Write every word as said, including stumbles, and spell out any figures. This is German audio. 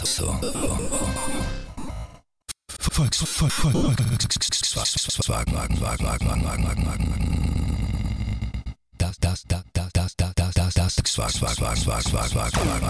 so. Volks, Volk, Volk, Volkswagen, Wagen, Wagen, Wagen, Wagen, Wagen, Wagen, Wagen. Das, das, das, das, das, das, das, das, das, Volkswagen, Wagen, Wagen, Wagen, Wagen, Wagen.